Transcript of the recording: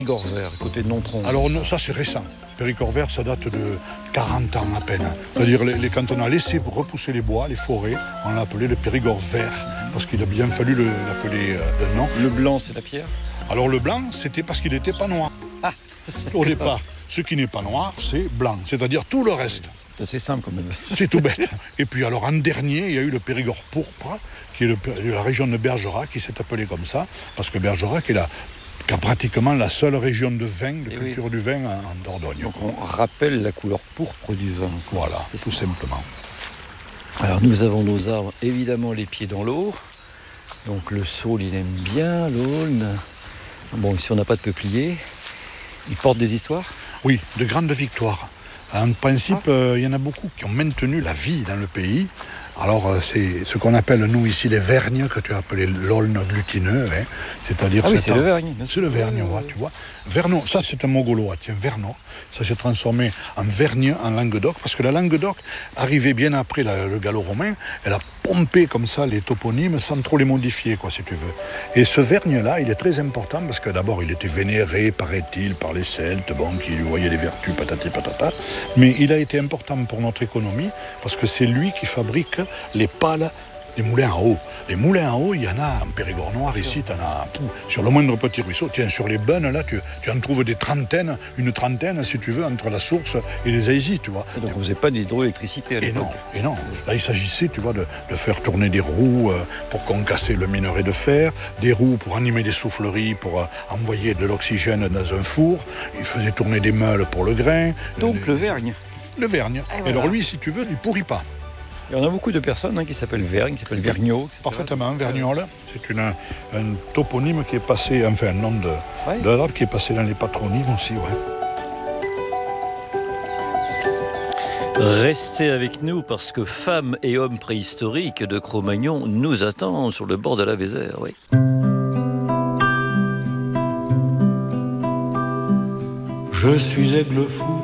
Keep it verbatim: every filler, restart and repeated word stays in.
Périgord vert, côté de Nontron. Alors non, ça c'est récent. Périgord vert, ça date de quarante ans à peine. C'est-à-dire les, les, quand on a laissé repousser les bois, les forêts, on l'a appelé le Périgord vert, parce qu'il a bien fallu le, l'appeler euh, d'un nom. Le blanc, c'est la pierre? Alors le blanc, c'était parce qu'il n'était pas noir. Ah. Au départ, ce qui n'est pas noir, c'est blanc, c'est-à-dire tout le reste. C'est assez simple quand même. C'est tout bête. Et puis alors en dernier, il y a eu le Périgord pourpre, qui est le, la région de Bergerac, qui s'est appelée comme ça, parce que Bergerac est la... qui a pratiquement la seule région de vin, de Et culture oui. du vin en, en Dordogne. Donc on rappelle la couleur pourpre du vin. Voilà, c'est tout ça. Simplement. Alors nous avons nos arbres, évidemment les pieds dans l'eau. Donc le saule, il aime bien l'aulne. Bon, ici on n'a pas de peuplier. Il porte des histoires? Oui, de grandes victoires. En principe, il ah. euh, y en a beaucoup qui ont maintenu la vie dans le pays. Alors, euh, c'est ce qu'on appelle, nous, ici, les vergnes, que tu as appelé l'aulne glutineux. Hein. C'est-à-dire ah oui, c'est le vergne. C'est le vergne, ouais, tu vois. Vernon, ça, c'est un mot gaulois, tiens, Vernon. Ça s'est transformé en Vergne, en Languedoc, parce que la Languedoc, arrivée bien après la, le gallo-romain, elle a pompé comme ça les toponymes sans trop les modifier, quoi, si tu veux. Et ce Vergne-là, il est très important, parce que d'abord, il était vénéré, paraît-il, par les Celtes, bon, qui lui voyaient les vertus, patati patata. Mais il a été important pour notre économie, parce que c'est lui qui fabrique les pales des moulins à eau. Les moulins à eau, il y en a en Périgord noir, ici, tu en as tout. Sur le moindre petit ruisseau, tiens, sur les bennes, là, tu, tu en trouves des trentaines, une trentaine, si tu veux, entre la source et les aisies, tu vois. Et donc, vous n'avez pas d'hydroélectricité à l'époque? Et non, et non. Là, il s'agissait, tu vois, de, de faire tourner des roues euh, pour concasser le minerai de fer, des roues pour animer des souffleries, pour euh, envoyer de l'oxygène dans un four. Il faisait tourner des meules pour le grain. Donc, euh, le vergne. Le vergne. Et, voilà. Et alors, lui, si tu veux, il ne pourrit pas. Il y en a beaucoup de personnes hein, qui s'appellent Vergne, qui s'appellent Vergniaud. Parfaitement, Vergnol. C'est une, un toponyme qui est passé, enfin un nom de, ouais. de l'arbre qui est passé dans les patronymes aussi, ouais. Restez avec nous parce que femmes et hommes préhistoriques de Cro-Magnon nous attendent sur le bord de la Vézère, oui. Je suis aigle fou